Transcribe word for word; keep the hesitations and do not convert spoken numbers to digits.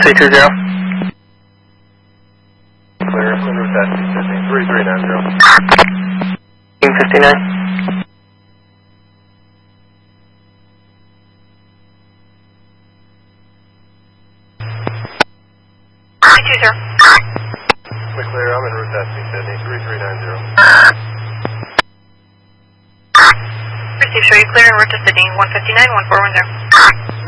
three two zero. Clear, en route taxi Sydney, three three nine zero. Team fifty-nine. three two zero. Clear, I'm en route taxi Sydney, three three nine zero. Receive, show you clear en route to Sydney, one fifty-nine, one four one zero.